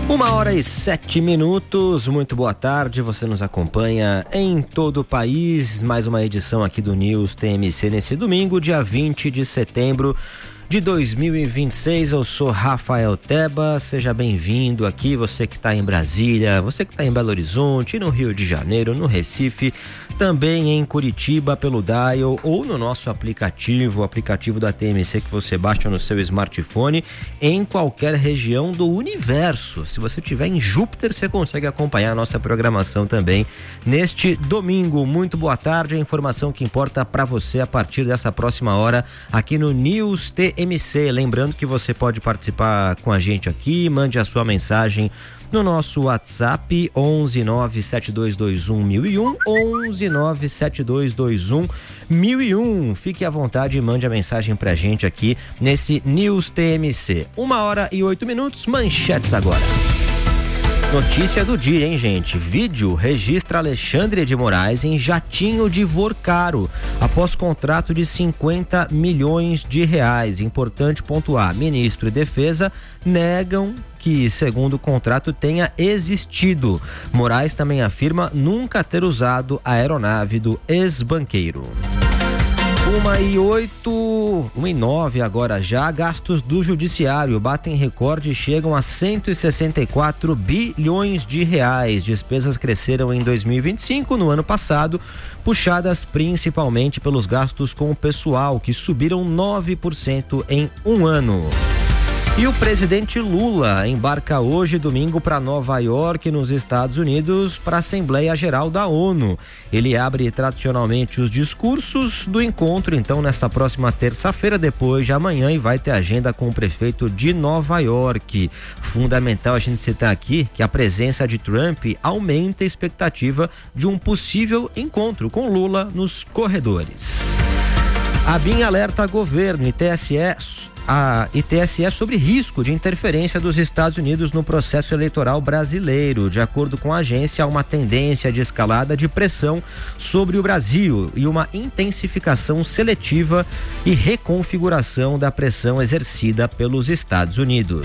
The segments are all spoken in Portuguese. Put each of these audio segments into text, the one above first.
1h07, muito boa tarde, você nos acompanha em todo o país, mais uma edição aqui do News TMC nesse domingo, dia 20 de setembro de 2026, eu sou Rafael Teba, seja bem-vindo aqui, você que está em Brasília, você que está em Belo Horizonte, no Rio de Janeiro, no Recife, também em Curitiba pelo Dial ou no nosso aplicativo, o aplicativo da TMC que você baixa no seu smartphone em qualquer região do universo. Se você estiver em Júpiter, você consegue acompanhar a nossa programação também neste domingo. Muito boa tarde, a informação que importa para você a partir dessa próxima hora aqui no News TMC. Lembrando que você pode participar com a gente aqui, mande a sua mensagem no nosso WhatsApp 11972211001, 11972211001. Fique à vontade e mande a mensagem pra gente aqui nesse News TMC. 1h08, manchetes agora. Notícia do dia, hein, gente? Vídeo registra Alexandre de Moraes em jatinho de Vorcaro após contrato de 50 milhões de reais. Importante pontuar, ministro e defesa negam que, segundo o contrato, tenha existido. Moraes também afirma nunca ter usado a aeronave do ex-banqueiro. 1h09 agora já, gastos do judiciário batem recorde e chegam a 164 bilhões de reais. Despesas cresceram em 2025, no ano passado, puxadas principalmente pelos gastos com o pessoal, que subiram 9% em um ano. E o presidente Lula embarca hoje, domingo, para Nova York, nos Estados Unidos, para a Assembleia Geral da ONU. Ele abre tradicionalmente os discursos do encontro, então, nessa próxima terça-feira, depois de amanhã, e vai ter agenda com o prefeito de Nova York. Fundamental a gente citar aqui que a presença de Trump aumenta a expectativa de um possível encontro com Lula nos corredores. A ABIN alerta governo e TSE sobre risco de interferência dos Estados Unidos no processo eleitoral brasileiro. De acordo com a agência, há uma tendência de escalada de pressão sobre o Brasil e uma intensificação seletiva e reconfiguração da pressão exercida pelos Estados Unidos.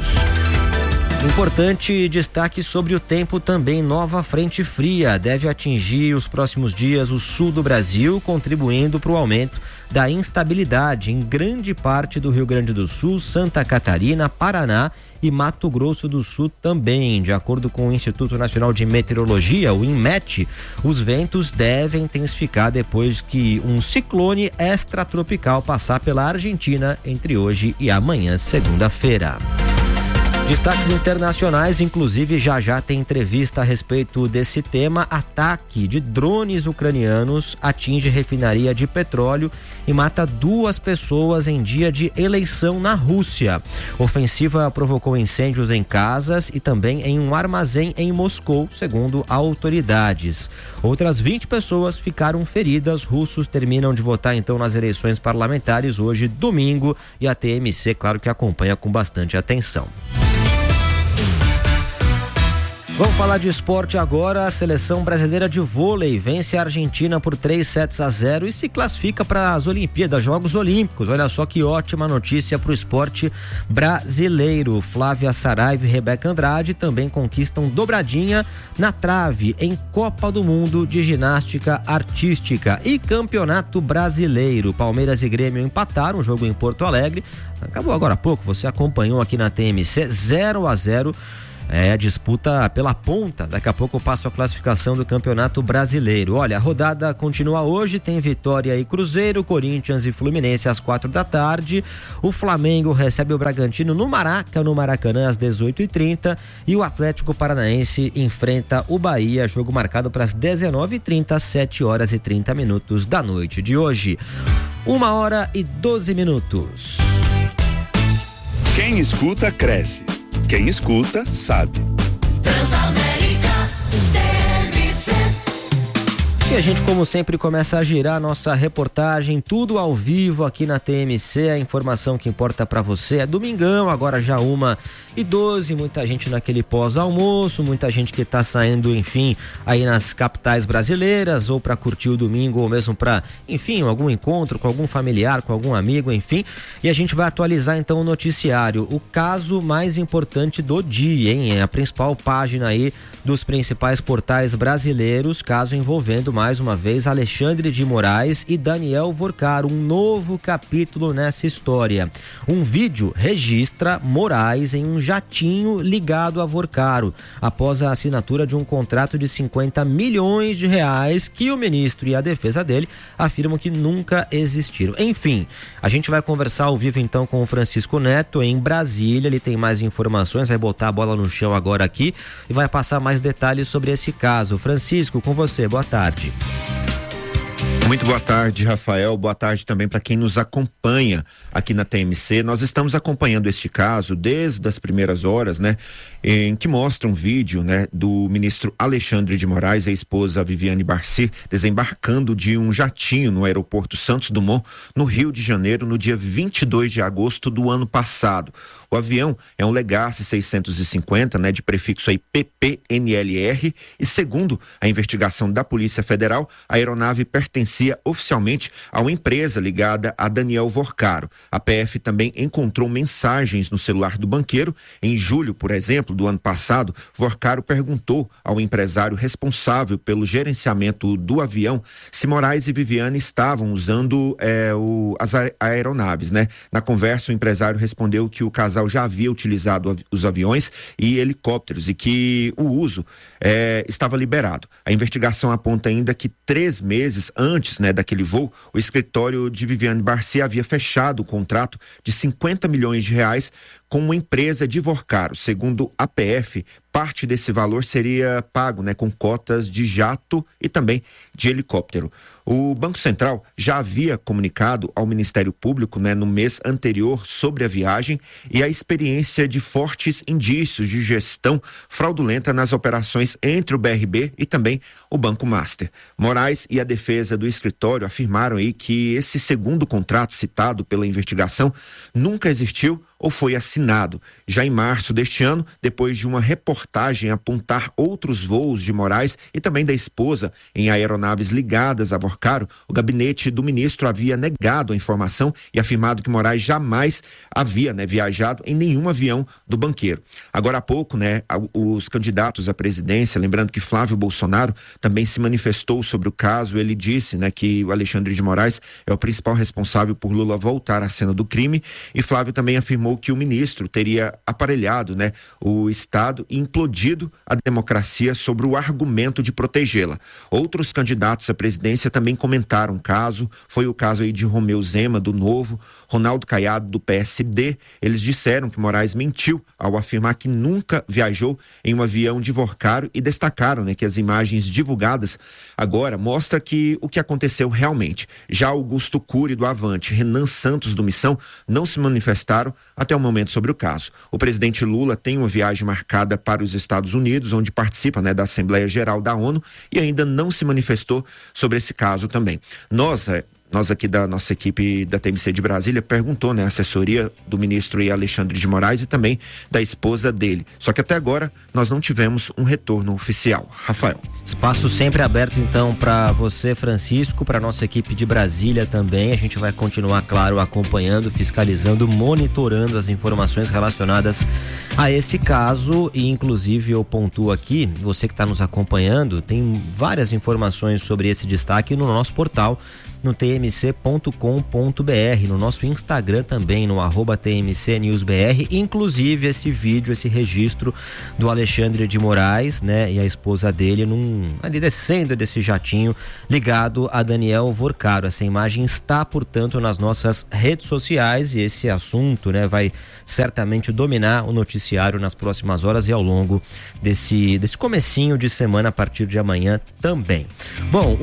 Importante destaque sobre o tempo também. Nova frente fria deve atingir os próximos dias o sul do Brasil, contribuindo para o aumento da instabilidade em grande parte do Rio Grande do Sul, Santa Catarina, Paraná e Mato Grosso do Sul também. De acordo com o Instituto Nacional de Meteorologia, o INMET, os ventos devem intensificar depois que um ciclone extratropical passar pela Argentina entre hoje e amanhã, segunda-feira. Destaques internacionais, inclusive já tem entrevista a respeito desse tema. Ataque de drones ucranianos atinge refinaria de petróleo e mata 2 pessoas em dia de eleição na Rússia. Ofensiva provocou incêndios em casas e também em um armazém em Moscou, segundo autoridades. Outras 20 pessoas ficaram feridas. Russos terminam de votar então nas eleições parlamentares hoje, domingo, e a TMC, claro que acompanha com bastante atenção. Vamos falar de esporte agora. A seleção brasileira de vôlei vence a Argentina por 3-0 e se classifica para as Olimpíadas, Jogos Olímpicos. Olha só que ótima notícia para o esporte brasileiro. Flávia Saraiva e Rebeca Andrade também conquistam dobradinha na trave em Copa do Mundo de Ginástica Artística e Campeonato Brasileiro. Palmeiras e Grêmio empataram o jogo em Porto Alegre. Acabou agora há pouco, você acompanhou aqui na TMC, 0-0. É a disputa pela ponta. Daqui a pouco eu passo a classificação do Campeonato Brasileiro. Olha, a rodada continua hoje, tem Vitória e Cruzeiro, Corinthians e Fluminense às 4h. O Flamengo recebe o Bragantino no Maracanã às 18h30 e o Atlético Paranaense enfrenta o Bahia, jogo marcado para as 19h30, às 7h30 da noite de hoje. 1h12. Quem escuta, cresce. Quem escuta, sabe. Transamérica TMC. E a gente, como sempre, começa a girar a nossa reportagem, tudo ao vivo aqui na TMC, a informação que importa para você. É domingão, agora já 1h12, muita gente naquele pós-almoço, muita gente que tá saindo, enfim, aí nas capitais brasileiras, ou para curtir o domingo, ou mesmo para, enfim, algum encontro com algum familiar, com algum amigo, enfim. E a gente vai atualizar então o noticiário, o caso mais importante do dia, hein? É a principal página aí dos principais portais brasileiros, caso envolvendo mais uma vez Alexandre de Moraes e Daniel Vorcaro, um novo capítulo nessa história. Um vídeo registra Moraes em um jatinho ligado a Vorcaro, após a assinatura de um contrato de 50 milhões de reais que o ministro e a defesa dele afirmam que nunca existiram. Enfim, a gente vai conversar ao vivo então com o Francisco Neto em Brasília, ele tem mais informações, vai botar a bola no chão agora aqui e vai passar mais detalhes sobre esse caso. Francisco, com você, boa tarde. Muito boa tarde, Rafael. Boa tarde também para quem nos acompanha aqui na TMC. Nós estamos acompanhando este caso desde as primeiras horas, né? Em que mostra um vídeo, né? Do ministro Alexandre de Moraes e a esposa Viviane Barci desembarcando de um jatinho no aeroporto Santos Dumont, no Rio de Janeiro, no dia 22 de agosto do ano passado. O avião é um Legacy 650, né, de prefixo aí PPNLR, e segundo a investigação da Polícia Federal, a aeronave pertencia oficialmente a uma empresa ligada a Daniel Vorcaro. A PF também encontrou mensagens no celular do banqueiro. Em julho, por exemplo, do ano passado, Vorcaro perguntou ao empresário responsável pelo gerenciamento do avião se Moraes e Viviane estavam usando as aeronaves, né? Na conversa, o empresário respondeu que o casal já havia utilizado os aviões e helicópteros e que o uso estava liberado. A investigação aponta ainda que 3 meses antes, né, daquele voo, o escritório de Viviane Barci havia fechado o contrato de 50 milhões de reais com uma empresa de Vorcaro. Segundo a PF, parte desse valor seria pago, né, com cotas de jato e também de helicóptero. O Banco Central já havia comunicado ao Ministério Público, né, no mês anterior sobre a viagem e a experiência de fortes indícios de gestão fraudulenta nas operações entre o BRB e também o Banco Master. Moraes e a defesa do escritório afirmaram aí que esse segundo contrato citado pela investigação nunca existiu ou foi assinado. Já em março deste ano, depois de uma reportagem apontar outros voos de Moraes e também da esposa em aeronaves ligadas a Vorcaro, o gabinete do ministro havia negado a informação e afirmado que Moraes jamais havia, né, viajado em nenhum avião do banqueiro. Agora há pouco, né, os candidatos à presidência, lembrando que Flávio Bolsonaro também se manifestou sobre o caso, ele disse, né, que o Alexandre de Moraes é o principal responsável por Lula voltar à cena do crime, e Flávio também afirmou que o ministro teria aparelhado, né, o Estado e implodido a democracia sobre o argumento de protegê-la. Outros candidatos à presidência também comentaram o caso, foi o caso aí de Romeu Zema, do Novo, Ronaldo Caiado, do PSD. Eles disseram que Moraes mentiu ao afirmar que nunca viajou em um avião de Vorcaro e destacaram, né, que as imagens divulgadas agora mostram que o que aconteceu realmente. Já Augusto Cury, do Avante, Renan Santos, do Missão, não se manifestaram até o momento sobre o caso. O presidente Lula tem uma viagem marcada para os Estados Unidos, onde participa, né, da Assembleia Geral da ONU, e ainda não se manifestou sobre esse caso também. Nós aqui da nossa equipe da TMC de Brasília perguntou, né, a assessoria do ministro Alexandre de Moraes e também da esposa dele. Só que até agora nós não tivemos um retorno oficial. Rafael. Espaço sempre aberto então para você, Francisco, para nossa equipe de Brasília também. A gente vai continuar, claro, acompanhando, fiscalizando, monitorando as informações relacionadas a esse caso e inclusive eu pontuo aqui, você que está nos acompanhando, tem várias informações sobre esse destaque no nosso portal, no tmc.com.br, no nosso Instagram também, no @tmcnewsbr, inclusive esse vídeo, esse registro do Alexandre de Moraes, né, e a esposa dele ali descendo desse jatinho ligado a Daniel Vorcaro. Essa imagem está, portanto, nas nossas redes sociais e esse assunto, né, vai certamente dominar o noticiário nas próximas horas e ao longo desse comecinho de semana a partir de amanhã também. Bom,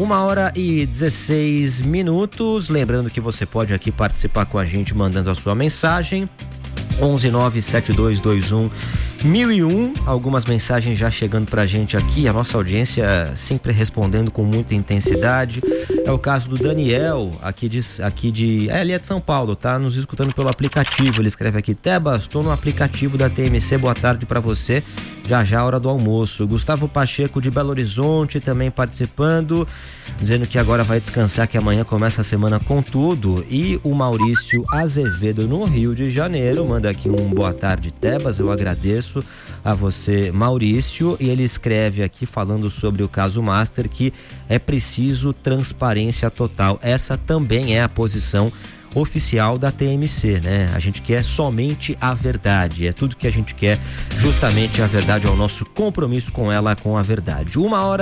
1h16, lembrando que você pode aqui participar com a gente mandando a sua mensagem 11972211001. Algumas mensagens já chegando pra gente aqui, a nossa audiência sempre respondendo com muita intensidade. É o caso do Daniel, ele é de São Paulo, tá nos escutando pelo aplicativo. Ele escreve aqui: Tebas, estou no aplicativo da TMC, boa tarde pra você, já a hora do almoço. Gustavo Pacheco de Belo Horizonte também participando, dizendo que agora vai descansar, que amanhã começa a semana com tudo. E o Maurício Azevedo, no Rio de Janeiro, manda aqui um boa tarde, Tebas, eu agradeço a você, Maurício, e ele escreve aqui falando sobre o caso Master, que é preciso transparência total. Essa também é a posição oficial da TMC, né? A gente quer somente a verdade, é tudo que a gente quer, justamente a verdade, é o nosso compromisso com ela, com a verdade.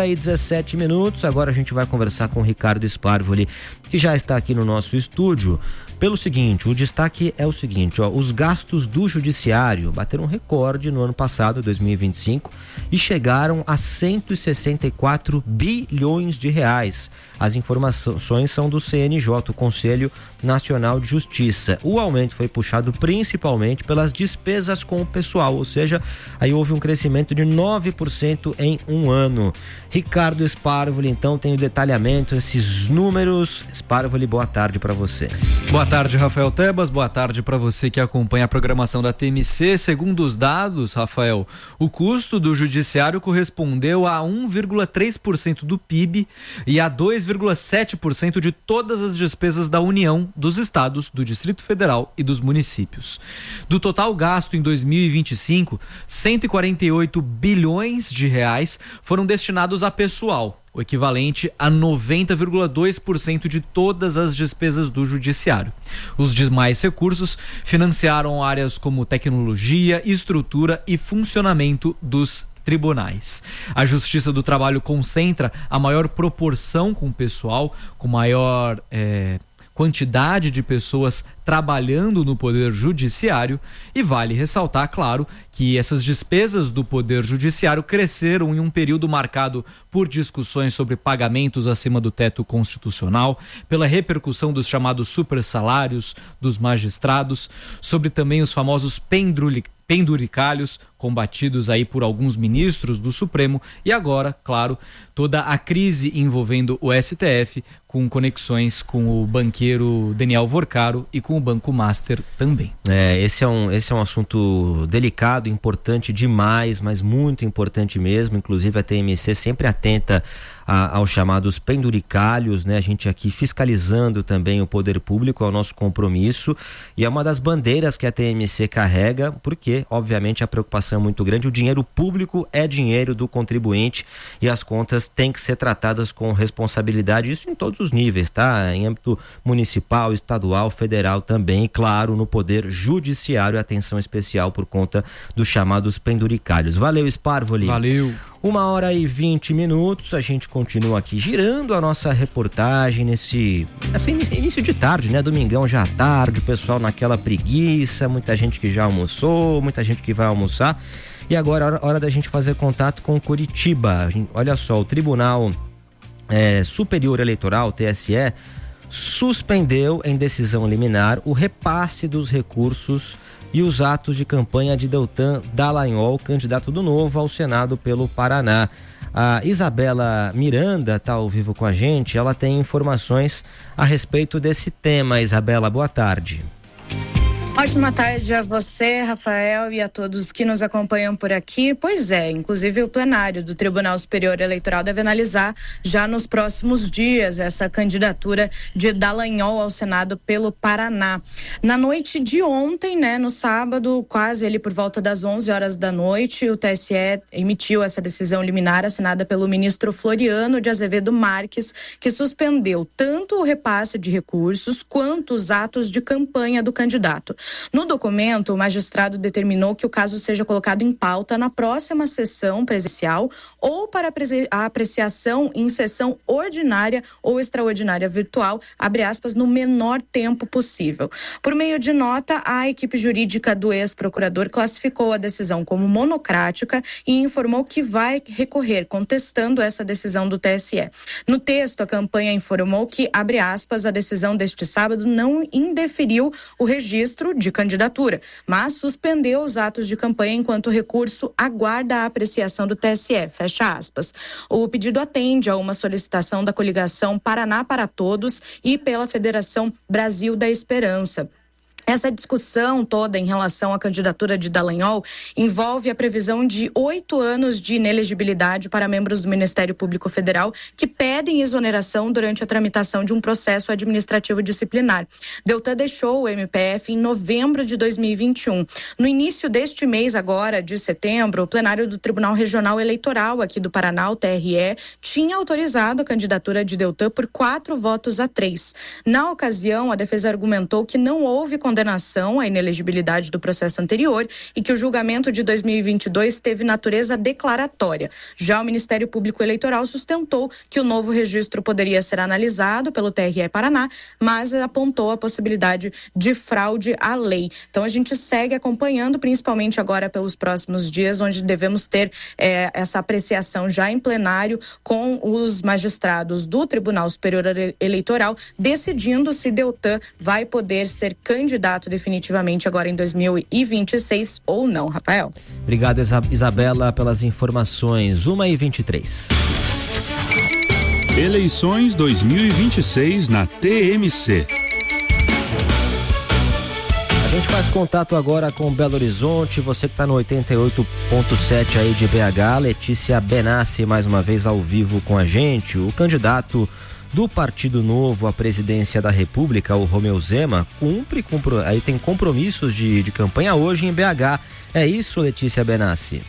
1h17, agora a gente vai conversar com o Ricardo Sparvoli, que já está aqui no nosso estúdio. Pelo seguinte, o destaque é o seguinte, os gastos do judiciário bateram recorde no ano passado, 2025, e chegaram a 164 bilhões de reais. As informações são do CNJ, o Conselho Nacional de Justiça. O aumento foi puxado principalmente pelas despesas com o pessoal, ou seja, aí houve um crescimento de 9% em um ano. Ricardo Sparvoli, então, tem o detalhamento, esses números. Sparvoli, boa tarde para você. Boa tarde, Rafael Tebas, boa tarde para você que acompanha a programação da TMC. Segundo os dados, Rafael, o custo do judiciário correspondeu a 1,3% do PIB e a 2,7% de todas as despesas da União, dos estados, do Distrito Federal e dos municípios. Do total gasto em 2025, 148 bilhões de reais foram destinados a pessoal, o equivalente a 90,2% de todas as despesas do judiciário. Os demais recursos financiaram áreas como tecnologia, estrutura e funcionamento dos tribunais. A Justiça do Trabalho concentra a maior proporção com o pessoal, com maior quantidade de pessoas trabalhando no Poder Judiciário, e vale ressaltar, claro, que essas despesas do Poder Judiciário cresceram em um período marcado por discussões sobre pagamentos acima do teto constitucional, pela repercussão dos chamados supersalários dos magistrados, sobre também os famosos penduricalhos combatidos aí por alguns ministros do Supremo, e agora, claro, toda a crise envolvendo o STF, com conexões com o banqueiro Daniel Vorcaro e com o Banco Master também. Esse é um assunto delicado, importante demais, mas muito importante mesmo. Inclusive a TMC sempre atenta aos chamados penduricalhos, né? A gente aqui fiscalizando também o poder público, é o nosso compromisso, e é uma das bandeiras que a TMC carrega, porque obviamente a preocupação é muito grande. O dinheiro público é dinheiro do contribuinte e as contas têm que ser tratadas com responsabilidade, isso em todos os níveis, tá? Em âmbito municipal, estadual, federal também, e claro, no poder judiciário, atenção especial por conta dos chamados penduricalhos. Valeu, Sparvoli. Valeu. 1h20, a gente continua aqui girando a nossa reportagem nesse início de tarde, né? Domingão já à tarde, o pessoal naquela preguiça, muita gente que já almoçou, muita gente que vai almoçar, e agora é hora da gente fazer contato com Curitiba. Olha só, o Tribunal Superior Eleitoral, TSE, suspendeu em decisão liminar o repasse dos recursos e os atos de campanha de Deltan Dallagnol, candidato do Novo ao Senado pelo Paraná. A Isabela Miranda está ao vivo com a gente, ela tem informações a respeito desse tema. Isabela, boa tarde. Ótima tarde a você, Rafael, e a todos que nos acompanham por aqui. Pois é, inclusive o plenário do Tribunal Superior Eleitoral deve analisar já nos próximos dias essa candidatura de Dallagnol ao Senado pelo Paraná. Na noite de ontem, né, no sábado, quase ali por volta das 11 horas da noite, o TSE emitiu essa decisão liminar assinada pelo ministro Floriano de Azevedo Marques, que suspendeu tanto o repasse de recursos quanto os atos de campanha do candidato. No documento, o magistrado determinou que o caso seja colocado em pauta na próxima sessão presencial ou para a apreciação em sessão ordinária ou extraordinária virtual, abre aspas, no menor tempo possível. Por meio de nota, a equipe jurídica do ex-procurador classificou a decisão como monocrática e informou que vai recorrer, contestando essa decisão do TSE. No texto, a campanha informou que, abre aspas, a decisão deste sábado não indeferiu o registro de candidatura, mas suspendeu os atos de campanha enquanto o recurso aguarda a apreciação do TSE, fecha aspas. O pedido atende a uma solicitação da coligação Paraná para Todos e pela Federação Brasil da Esperança. Essa discussão toda em relação à candidatura de Dallagnol envolve a previsão de 8 anos de inelegibilidade para membros do Ministério Público Federal que pedem exoneração durante a tramitação de um processo administrativo disciplinar. Deltan deixou o MPF em novembro de 2021. No início deste mês agora, de setembro, o plenário do Tribunal Regional Eleitoral aqui do Paraná, o TRE, tinha autorizado a candidatura de Deltan por 4-3. Na ocasião, a defesa argumentou que não houve condenação à inelegibilidade do processo anterior e que o julgamento de 2022 teve natureza declaratória. Já o Ministério Público Eleitoral sustentou que o novo registro poderia ser analisado pelo TRE Paraná, mas apontou a possibilidade de fraude à lei. Então a gente segue acompanhando, principalmente agora pelos próximos dias, onde devemos ter essa apreciação já em plenário com os magistrados do Tribunal Superior Eleitoral decidindo se Deltan vai poder ser candidato definitivamente agora em 2026 ou não, Rafael. Obrigado, Isabela, pelas informações. 1h23. Eleições 2026 na TMC. A gente faz contato agora com Belo Horizonte, você que está no 88.7 aí de BH, Letícia Benassi, mais uma vez ao vivo com a gente. O candidato do Partido Novo à presidência da República, o Romeu Zema, aí tem compromissos de campanha hoje em BH. É isso, Letícia Benassi?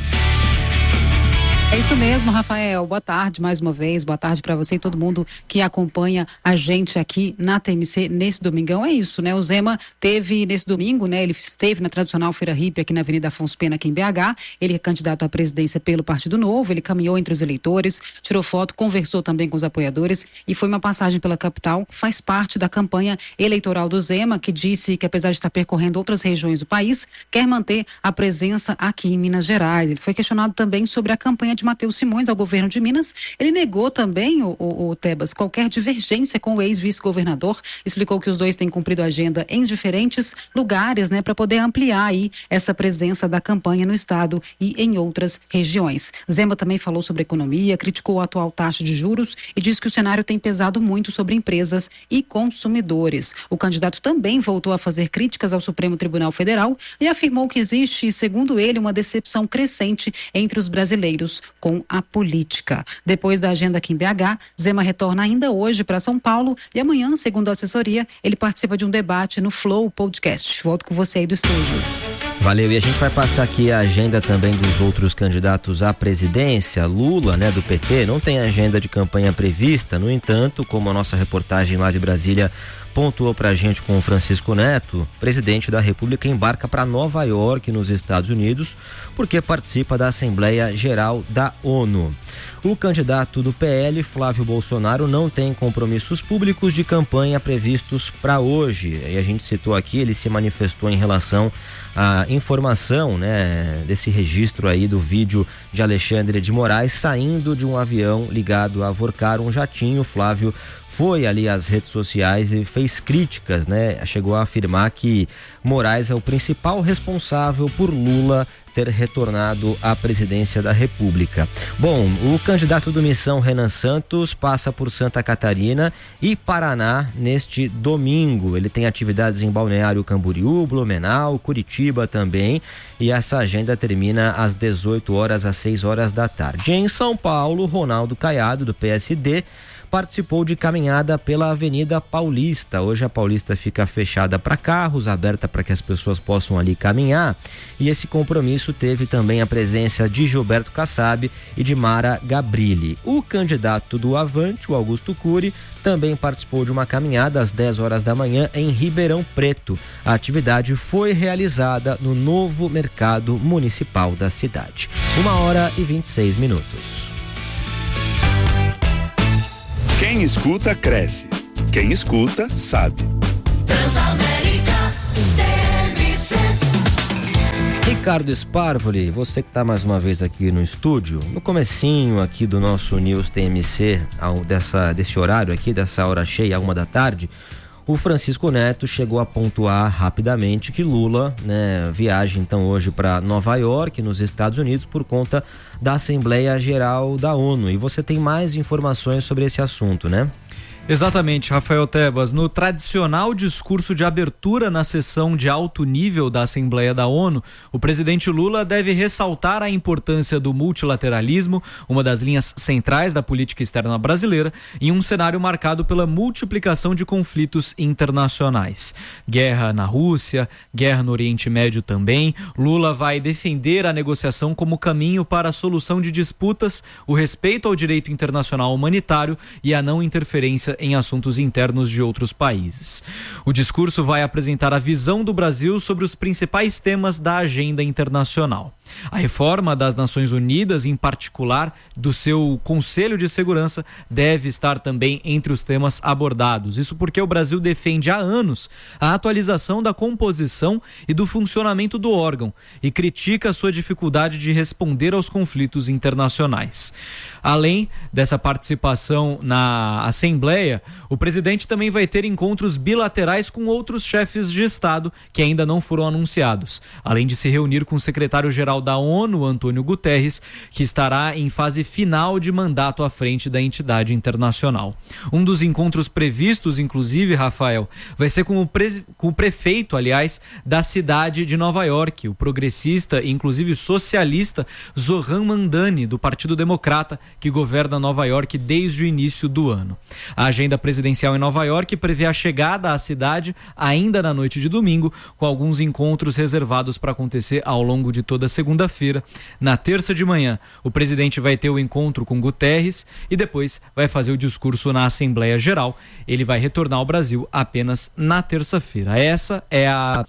É isso mesmo, Rafael. Boa tarde mais uma vez. Boa tarde para você e todo mundo que acompanha a gente aqui na TMC nesse domingão. É isso, né? O Zema teve nesse domingo, né? Ele esteve na tradicional Feira Hippie aqui na Avenida Afonso Pena, aqui em BH. Ele é candidato à presidência pelo Partido Novo. Ele caminhou entre os eleitores, tirou foto, conversou também com os apoiadores e foi uma passagem pela capital. Faz parte da campanha eleitoral do Zema, que disse que apesar de estar percorrendo outras regiões do país, quer manter a presença aqui em Minas Gerais. Ele foi questionado também sobre a campanha de Matheus Simões ao governo de Minas. Ele negou também, o Tebas, qualquer divergência com o ex-vice-governador, explicou que os dois têm cumprido a agenda em diferentes lugares, né, para poder ampliar aí essa presença da campanha no estado e em outras regiões. Zema também falou sobre economia, criticou a atual taxa de juros e disse que o cenário tem pesado muito sobre empresas e consumidores. O candidato também voltou a fazer críticas ao Supremo Tribunal Federal e afirmou que existe, segundo ele, uma decepção crescente entre os brasileiros com a política. Depois da agenda aqui em BH, Zema retorna ainda hoje para São Paulo e amanhã, segundo a assessoria, ele participa de um debate no Flow Podcast. Volto com você aí do estúdio. Valeu, e a gente vai passar aqui a agenda também dos outros candidatos à presidência. Lula, né, do PT, não tem agenda de campanha prevista, no entanto, como a nossa reportagem lá de Brasília pontuou pra gente com o Francisco Neto, presidente da República embarca para Nova York, nos Estados Unidos, porque participa da Assembleia Geral da ONU. O candidato do PL, Flávio Bolsonaro, não tem compromissos públicos de campanha previstos para hoje. E a gente citou aqui, ele se manifestou em relação à informação, né, desse registro aí do vídeo de Alexandre de Moraes saindo de um avião ligado a avorcar um jatinho. Flávio foi ali às redes sociais e fez críticas, né? Chegou a afirmar que Moraes é o principal responsável por Lula ter retornado à presidência da República. Bom, o candidato do Missão, Renan Santos, passa por Santa Catarina e Paraná neste domingo. Ele tem atividades em Balneário Camboriú, Blumenau, Curitiba também, e essa agenda termina às 18 horas às 6 horas da tarde. Em São Paulo, Ronaldo Caiado, do PSD, participou de caminhada pela Avenida Paulista. Hoje a Paulista fica fechada para carros, aberta para que as pessoas possam ali caminhar, e esse compromisso teve também a presença de Gilberto Kassab e de Mara Gabrilli. O candidato do Avante, o Augusto Cury, também participou de uma caminhada às 10 horas da manhã em Ribeirão Preto. A atividade foi realizada no novo mercado municipal da cidade. 1h26. Quem escuta, cresce. Quem escuta, sabe. Transamérica, TMC. Ricardo Sparvoli, você que está mais uma vez aqui no estúdio, no comecinho aqui do nosso News TMC, desse horário aqui, dessa hora cheia, 1 da tarde, O Francisco Neto chegou a pontuar rapidamente que Lula, né, viaja então hoje para Nova York, nos Estados Unidos, por conta da Assembleia Geral da ONU. E você tem mais informações sobre esse assunto, né? Exatamente, Rafael Tebas. No tradicional discurso de abertura na sessão de alto nível da Assembleia da ONU, o presidente Lula deve ressaltar a importância do multilateralismo, uma das linhas centrais da política externa brasileira, em um cenário marcado pela multiplicação de conflitos internacionais. Guerra na Rússia, guerra no Oriente Médio também. Lula vai defender a negociação como caminho para a solução de disputas, o respeito ao direito internacional humanitário e a não interferência em assuntos internos de outros países. O discurso vai apresentar a visão do Brasil sobre os principais temas da agenda internacional. A reforma das Nações Unidas, em particular do seu Conselho de Segurança, deve estar também entre os temas abordados. Isso porque o Brasil defende há anos a atualização da composição e do funcionamento do órgão e critica sua dificuldade de responder aos conflitos internacionais. Além dessa participação na Assembleia, o presidente também vai ter encontros bilaterais com outros chefes de Estado que ainda não foram anunciados, além de se reunir com o secretário-geral da ONU, Antônio Guterres, que estará em fase final de mandato à frente da entidade internacional. Um dos encontros previstos, inclusive, Rafael, vai ser com o prefeito, aliás, da cidade de Nova York, o progressista e inclusive socialista Zohran Mamdani, do Partido Democrata, que governa Nova York desde o início do ano. A agenda presidencial em Nova York prevê a chegada à cidade ainda na noite de domingo, com alguns encontros reservados para acontecer ao longo de toda a segunda-feira. Na terça de manhã, o presidente vai ter o encontro com Guterres e depois vai fazer o discurso na Assembleia Geral. Ele vai retornar ao Brasil apenas na terça-feira. Essa é a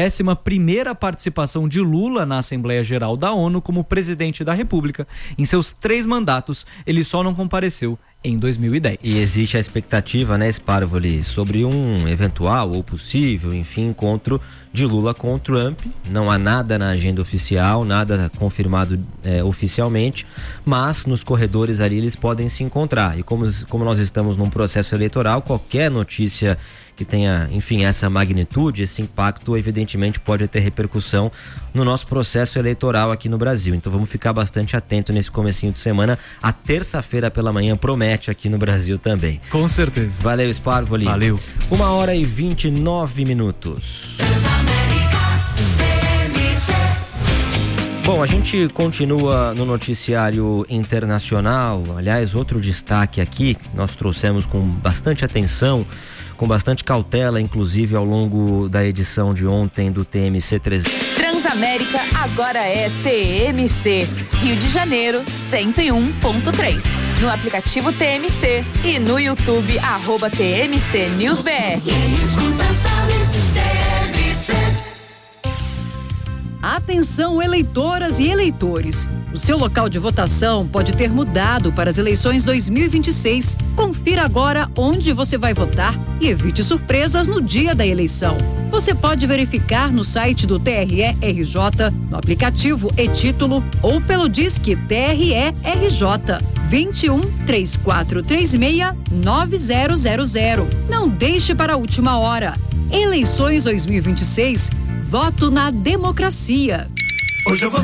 11ª participação de Lula na Assembleia Geral da ONU como presidente da República. Em seus 3 mandatos, ele só não compareceu em 2010. E existe a expectativa, né, Sparvoli, sobre um eventual ou possível, enfim, encontro de Lula com o Trump. Não há nada na agenda oficial, nada confirmado oficialmente, mas nos corredores ali eles podem se encontrar. E como nós estamos num processo eleitoral, qualquer notícia que tenha, enfim, essa magnitude, esse impacto, evidentemente pode ter repercussão no nosso processo eleitoral aqui no Brasil. Então vamos ficar bastante atento nesse comecinho de semana. A terça-feira pela manhã promete aqui no Brasil também. Com certeza. Valeu, Sparvoli. Valeu. 1h29. Bom, a gente continua no noticiário internacional. Aliás, outro destaque aqui, nós trouxemos com bastante atenção, com bastante cautela, inclusive ao longo da edição de ontem do TMC 300. Transamérica agora é TMC, Rio de Janeiro 101.3. No aplicativo TMC e no YouTube @TMC News BR. Atenção, eleitoras e eleitores. O seu local de votação pode ter mudado para as eleições 2026. Confira agora onde você vai votar e evite surpresas no dia da eleição. Você pode verificar no site do TRE-RJ, no aplicativo e-Título ou pelo Disque TRE-RJ 21 3436 9000. Não deixe para a última hora. Eleições 2026. Voto na democracia. Hoje eu vou